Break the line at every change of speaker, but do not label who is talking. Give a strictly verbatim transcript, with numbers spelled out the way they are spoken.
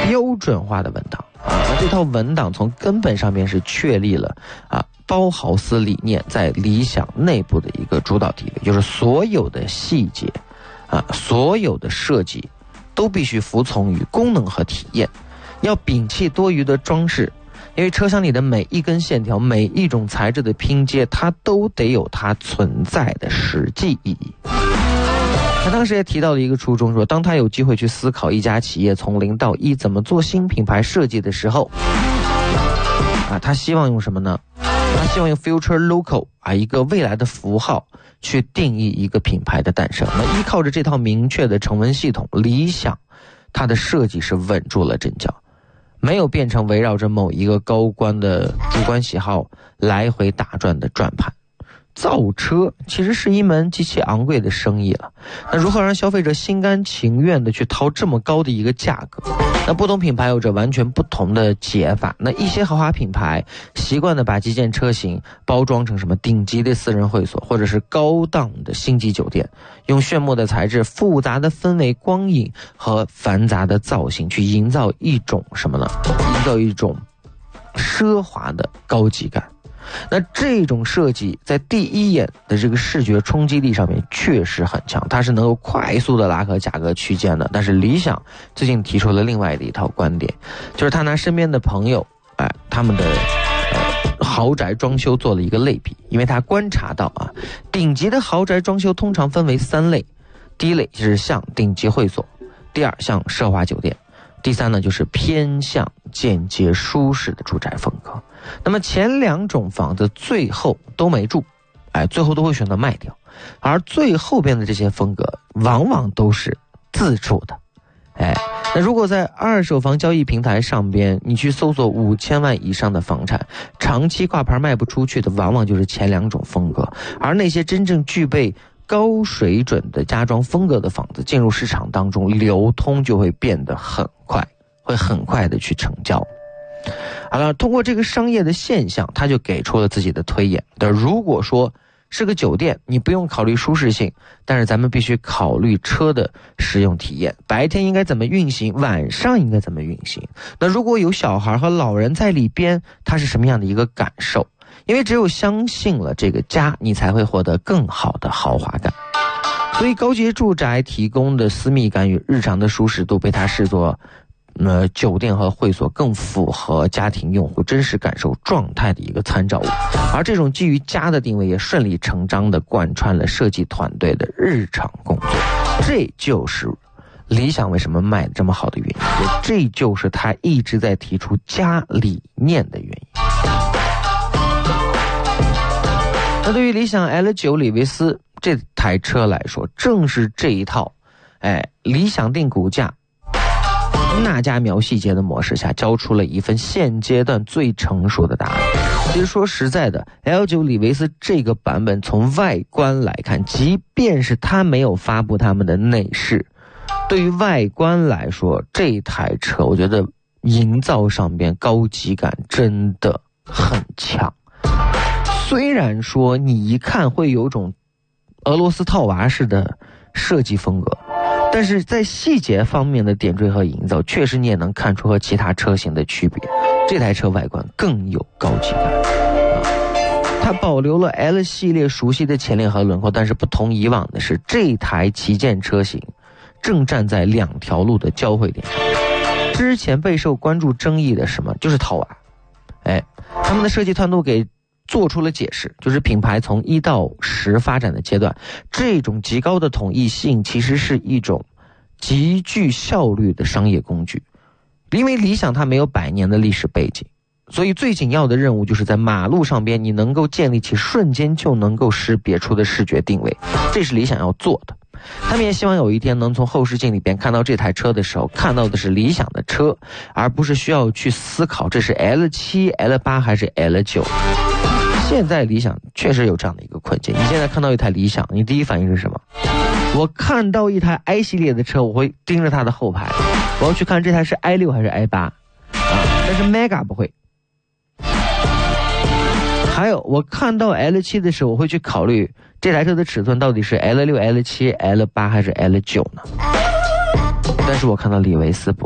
标准化的文档啊。那这套文档从根本上面是确立了啊包豪斯理念在理想内部的一个主导地位，就是所有的细节啊，所有的设计都必须服从于功能和体验，要摒弃多余的装饰。因为车厢里的每一根线条，每一种材质的拼接，它都得有它存在的实际意义。他当时也提到了一个初衷，说当他有机会去思考一家企业从零到一怎么做新品牌设计的时候，啊，他希望用什么呢？他希望用 future logo 啊，一个未来的符号去定义一个品牌的诞生。那依靠着这套明确的成文系统，理想它的设计是稳住了阵脚，没有变成围绕着某一个高官的主观喜好来回打转的转盘。造车其实是一门极其昂贵的生意了，那如何让消费者心甘情愿的去掏这么高的一个价格？那不同品牌有着完全不同的解法。那一些豪华品牌习惯的把旗舰车型包装成什么顶级的私人会所，或者是高档的星级酒店，用炫目的材质、复杂的氛围光影和繁杂的造型去营造一种什么呢？营造一种奢华的高级感。那这种设计在第一眼的这个视觉冲击力上面确实很强，它是能够快速的拉开价格区间的。但是理想最近提出了另外的一套观点，就是他拿身边的朋友哎他们的呃豪宅装修做了一个类比，因为他观察到啊，顶级的豪宅装修通常分为三类，第一类就是像顶级会所，第二像奢华酒店，第三呢就是偏向简洁舒适的住宅风格。那么前两种房子最后都没住，哎，最后都会选择卖掉，而最后边的这些风格往往都是自住的。哎，那如果在二手房交易平台上边，你去搜索五千万以上的房产，长期挂牌卖不出去的，往往就是前两种风格，而那些真正具备高水准的家装风格的房子进入市场当中，流通就会变得很快，会很快的去成交。好了，通过这个商业的现象，他就给出了自己的推演。但如果说是个酒店，你不用考虑舒适性，但是咱们必须考虑车的使用体验，白天应该怎么运行，晚上应该怎么运行。那如果有小孩和老人在里边，他是什么样的一个感受？因为只有相信了这个家，你才会获得更好的豪华感。所以高级住宅提供的私密感与日常的舒适度被他视作呃，酒店和会所更符合家庭用户真实感受状态的一个参照物，而这种基于家的定位也顺理成章地贯穿了设计团队的日常工作。这就是理想为什么卖得这么好的原因，也这就是他一直在提出家理念的原因。那对于理想 L 九 李维斯这台车来说，正是这一套哎，理想定骨架那家描细节的模式下，交出了一份现阶段最成熟的答案。其实说实在的 L 九 李维斯这个版本从外观来看，即便是他没有发布他们的内饰，对于外观来说，这台车我觉得营造上边高级感真的很强。虽然说你一看会有种俄罗斯套娃式的设计风格，但是在细节方面的点缀和营造，确实你也能看出和其他车型的区别。这台车外观更有高级感，啊，它保留了 L 系列熟悉的前脸和轮廓，但是不同以往的是，这台旗舰车型正站在两条路的交汇点上。之前备受关注争议的什么，就是套娃。哎，他们的设计团队给做出了解释，就是品牌从一到十发展的阶段，这种极高的统一性其实是一种极具效率的商业工具。因为理想它没有百年的历史背景，所以最紧要的任务就是在马路上边你能够建立起瞬间就能够识别出的视觉定位，这是理想要做的。他们也希望有一天能从后视镜里边看到这台车的时候，看到的是理想的车，而不是需要去思考这是 L 七 L 八 还是 L 九。现在理想确实有这样的一个困境，你现在看到一台理想，你第一反应是什么？我看到一台 I 系列的车，我会盯着它的后排，我要去看这台是 I 六 还是 I 八 啊，但是 Mega 不会。还有我看到 L 七 的时候，我会去考虑这台车的尺寸到底是 L 六 L 七 L 八 还是 L 九 呢？但是我看到李维斯不